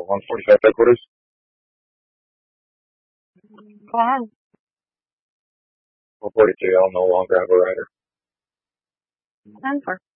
145 headquarters. Go ahead. 442, I'll no longer have a rider. 10-4.